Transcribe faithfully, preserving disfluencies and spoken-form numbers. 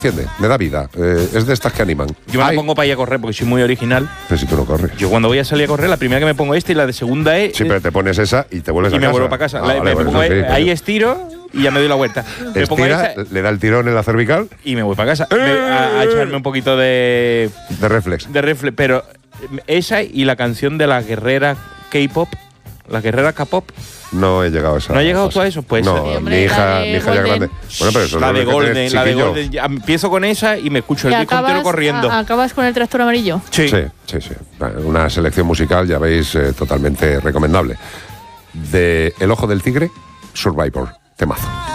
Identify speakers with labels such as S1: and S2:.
S1: Entiende, me da vida. Eh, es de estas que animan.
S2: Yo me la pongo para ir a correr porque soy muy original.
S1: Pero si tú no corres.
S2: Yo cuando voy a salir a correr, la primera que me pongo esta y la de segunda es.
S1: Sí, pero te pones esa y te vuelves
S2: y
S1: a
S2: me
S1: casa.
S2: vuelvo para casa.
S1: Ah,
S2: La-
S1: vale,
S2: me
S1: bueno,
S2: pongo
S1: eso
S2: ahí,
S1: sí,
S2: ahí
S1: pero-
S2: estiro y ya me doy la vuelta. Me pongo
S1: Estira,
S2: esa
S1: le da el tirón en la cervical.
S2: y me voy para casa. Me- a, a echarme un poquito de.
S1: De reflex.
S2: De refle. Pero esa y la canción de la guerrera K-pop. La guerrera K-pop.
S1: No he llegado a esa.
S2: ¿No has llegado
S1: fase.
S2: tú a eso? Pues
S1: no,
S3: Sí,
S1: mi
S3: hombre,
S1: hija,
S3: la de
S1: mi hija ya
S3: Golden.
S1: grande. Bueno, pero eso
S2: La
S1: es
S2: de
S1: lo que tenés,
S2: Golden, la de
S1: chiquillo.
S2: Golden. Ya empiezo con esa y me escucho el
S3: ¿Y
S2: disco entero
S3: acabas,
S2: corriendo.
S3: a- acabas con el tractor amarillo?
S2: Sí.
S1: Sí, sí, sí. Una selección musical, ya veis, eh, totalmente recomendable. De El ojo del tigre, Survivor, temazo.